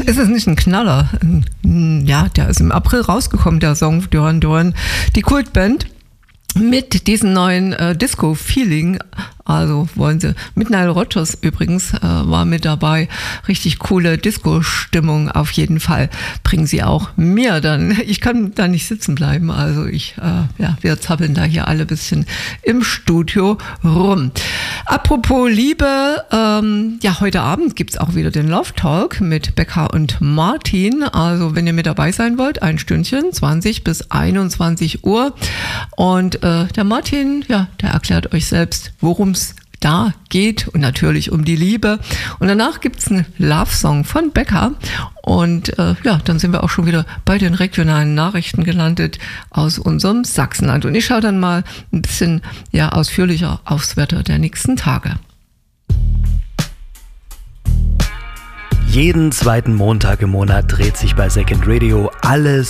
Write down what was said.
Ist es nicht ein Knaller? Ja, der ist im April rausgekommen, der Song Duran Duran. Die Kultband mit diesem neuen Disco-Feeling. Also wollen sie, mit Nile Rodgers übrigens war mit dabei, richtig coole Disco-Stimmung auf jeden Fall. Bringen sie auch mir dann, ich kann da nicht sitzen bleiben, also wir zappeln da hier alle ein bisschen im Studio rum. Apropos Liebe, heute Abend gibt's auch wieder den Love Talk mit Becca und Martin, also wenn ihr mit dabei sein wollt, ein Stündchen, 20 bis 21 Uhr und der Martin, der erklärt euch selbst, worum es da geht und natürlich um die Liebe. Und danach gibt's einen Love-Song von Becca und dann sind wir auch schon wieder bei den regionalen Nachrichten gelandet aus unserem Sachsenland. Und ich schaue dann mal ein bisschen ausführlicher aufs Wetter der nächsten Tage. Jeden zweiten Montag im Monat dreht sich bei Second Radio alles